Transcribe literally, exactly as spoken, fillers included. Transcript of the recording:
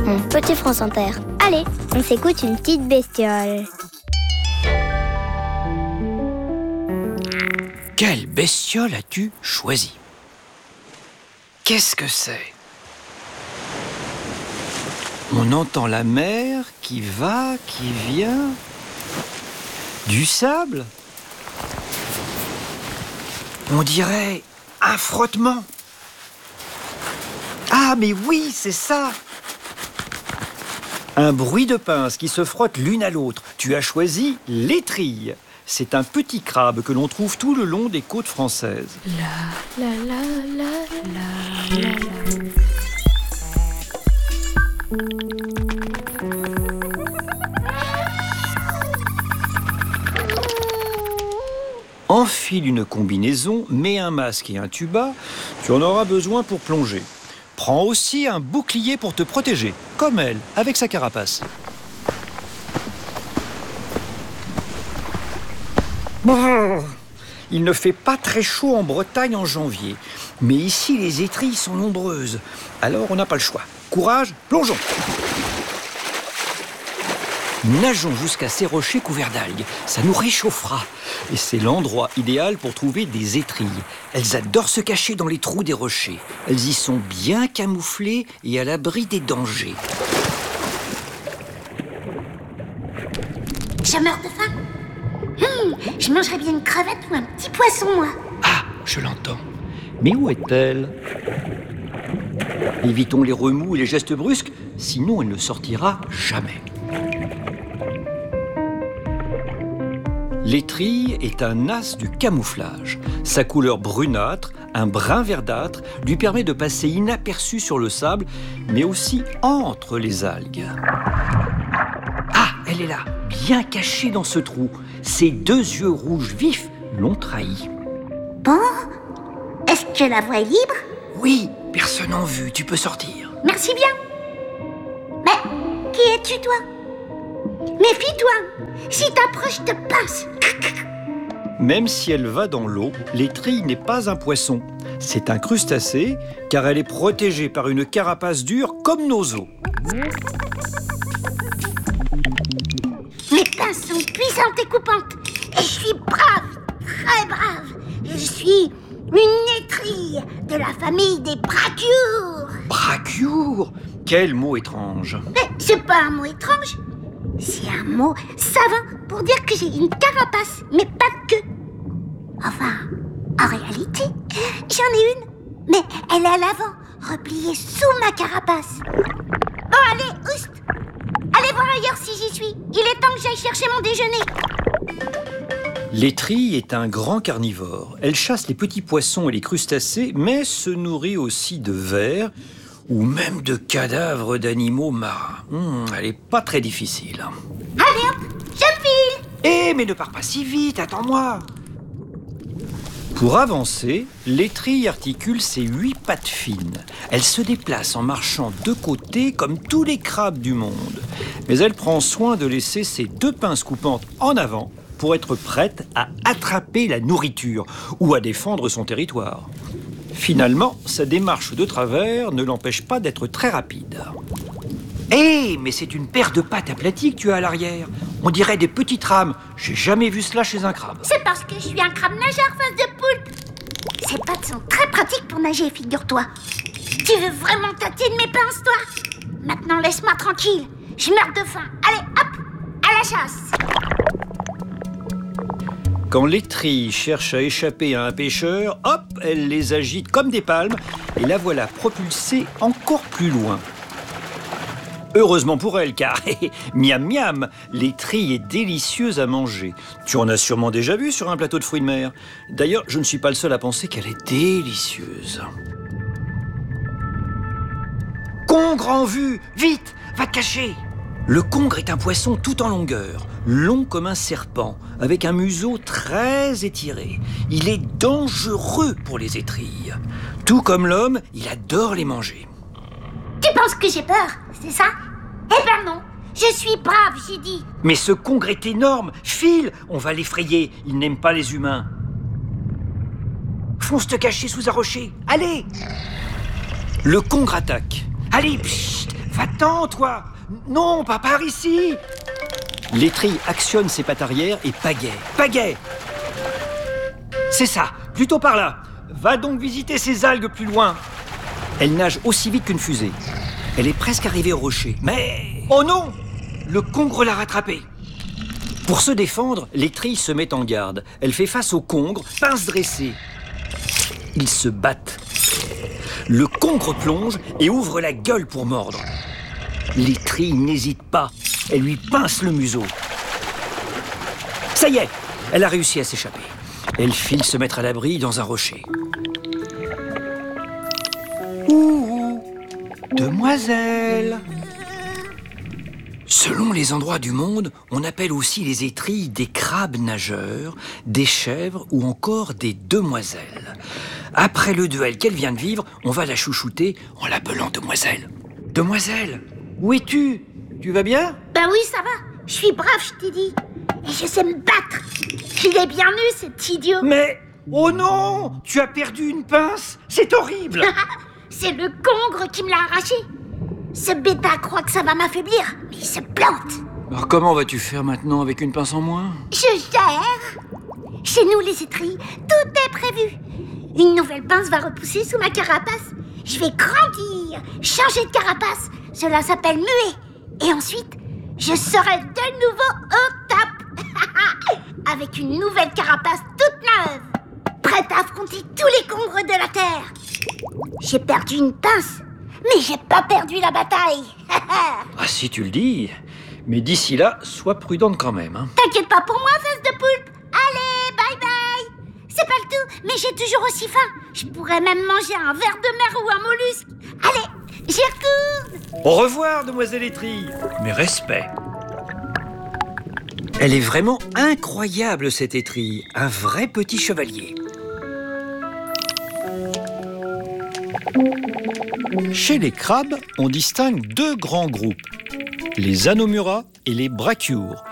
mon petit France Inter. Allez, on s'écoute une petite bestiole. Quelle bestiole as-tu choisi? Qu'est-ce que c'est? On entend la mer qui va, qui vient. Du sable? On dirait un frottement. Ah, mais oui, c'est ça! Un bruit de pinces qui se frottent l'une à l'autre. Tu as choisi l'étrille. C'est un petit crabe que l'on trouve tout le long des côtes françaises. La, la, la, la, la, la, la. Enfile une combinaison, mets un masque et un tuba, tu en auras besoin pour plonger. Prends aussi un bouclier pour te protéger, comme elle, avec sa carapace. Brrr. Il ne fait pas très chaud en Bretagne en janvier, mais ici les étrilles sont nombreuses, alors on n'a pas le choix. Courage, plongeons! Nageons jusqu'à ces rochers couverts d'algues, ça nous réchauffera. Et c'est l'endroit idéal pour trouver des étrilles. Elles adorent se cacher dans les trous des rochers. Elles y sont bien camouflées et à l'abri des dangers. Je meurs de faim. Hum, je mangerais bien une crevette ou un petit poisson, moi. Ah, je l'entends. Mais où est-elle? Évitons les remous et les gestes brusques, sinon elle ne sortira jamais. L'étrille est un as du camouflage. Sa couleur brunâtre, un brun verdâtre, lui permet de passer inaperçu sur le sable, mais aussi entre les algues. Ah, elle est là, bien cachée dans ce trou. Ses deux yeux rouges vifs l'ont trahie. Bon, est-ce que la voie est libre? Oui, personne en vue, tu peux sortir. Merci bien. Mais qui es-tu, toi? Méfie-toi. Si t'approches, je te pince. Même si elle va dans l'eau, l'étrille n'est pas un poisson. C'est un crustacé, car elle est protégée par une carapace dure comme nos os. Mes pinces sont puissantes et coupantes. Et je suis brave, très brave. Je suis une étrille de la famille des brachioures. Brachioures? Quel mot étrange! Mais c'est pas un mot étrange. C'est un mot savant pour dire que j'ai une carapace, mais pas de queue. Enfin, en réalité, j'en ai une, mais elle est à l'avant, repliée sous ma carapace. Bon, allez, oust! Allez voir ailleurs si j'y suis. Il est temps que j'aille chercher mon déjeuner. L'étrille est un grand carnivore. Elle chasse les petits poissons et les crustacés, mais se nourrit aussi de vers ou même de cadavres d'animaux marins. Hum, elle n'est pas très difficile. Allez hop, je file! Eh, mais ne pars pas si vite, attends-moi! Pour avancer, l'étrille articule ses huit pattes fines. Elle se déplace en marchant de côté comme tous les crabes du monde. Mais elle prend soin de laisser ses deux pinces coupantes en avant pour être prête à attraper la nourriture ou à défendre son territoire. Finalement, sa démarche de travers ne l'empêche pas d'être très rapide. Hé, hey, mais c'est une paire de pattes aplaties que tu as à l'arrière. On dirait des petites rames. J'ai jamais vu cela chez un crabe. C'est parce que je suis un crabe nageur face de poule. Ces pattes sont très pratiques pour nager, figure-toi. Tu veux vraiment tâter de mes pinces, toi? Maintenant, laisse-moi tranquille. Je meurs de faim. Allez, hop, à la chasse. Quand l'étrille cherche à échapper à un pêcheur, hop, elle les agite comme des palmes et la voilà propulsée encore plus loin. Heureusement pour elle, car miam miam, l'étrille est délicieuse à manger. Tu en as sûrement déjà vu sur un plateau de fruits de mer. D'ailleurs, je ne suis pas le seul à penser qu'elle est délicieuse. Congre en vue! Vite, va te cacher! Le congre est un poisson tout en longueur, long comme un serpent, avec un museau très étiré. Il est dangereux pour les étrilles. Tout comme l'homme, il adore les manger. Tu penses que j'ai peur, c'est ça? Eh ben non, je suis brave, j'ai dit. Mais ce congre est énorme. File, on va l'effrayer. Il n'aime pas les humains. Fonce te cacher sous un rocher. Allez! Le congre attaque. Allez, pchit, Va-t'en, toi! Non, pas par ici! L'étrille actionne ses pattes arrière et pagaie. Pagaie! C'est ça, plutôt par là. Va donc visiter ces algues plus loin. Elle nage aussi vite qu'une fusée. Elle est presque arrivée au rocher. Mais... Oh non! Le congre l'a rattrapée. Pour se défendre, l'étrille se met en garde. Elle fait face au congre, pince dressée. Ils se battent. Le congre plonge et ouvre la gueule pour mordre. L'étrille n'hésite pas. Elle lui pince le museau. Ça y est, elle a réussi à s'échapper. Elle file se mettre à l'abri dans un rocher. Ouh, demoiselle! Selon les endroits du monde, on appelle aussi les étrilles des crabes nageurs, des chèvres ou encore des demoiselles. Après le duel qu'elle vient de vivre, on va la chouchouter en l'appelant demoiselle. Demoiselle, où es-tu? Tu vas bien? Ben oui, ça va. Je suis brave, je t'ai dit. Et je sais me battre. Il est bien nu, cet idiot. Mais... Oh non! Tu as perdu une pince? C'est horrible! C'est le congre qui me l'a arraché. Ce bêta croit que ça va m'affaiblir, mais il se plante. Alors comment vas-tu faire maintenant avec une pince en moins? Je gère. Chez nous, les étrilles, tout est prévu. Une nouvelle pince va repousser sous ma carapace. Je vais grandir, changer de carapace. Cela s'appelle muer. Et ensuite, je serai de nouveau au top. Avec une nouvelle carapace toute neuve. Prête à affronter tous les congres de la Terre. J'ai perdu une pince, mais j'ai pas perdu la bataille. Ah si tu le dis. Mais d'ici là, sois prudente quand même. Hein. T'inquiète pas pour moi, fesse de poulpe. Allez, bye bye. C'est pas le tout, mais j'ai toujours aussi faim. Je pourrais même manger un ver de mer ou un mollusque. Allez, j'y retourne. Au revoir, demoiselle étrille. Mes respects. Elle est vraiment incroyable, cette étrille. Un vrai petit chevalier. Chez les crabes, on distingue deux grands groupes, les anomura et les brachioures.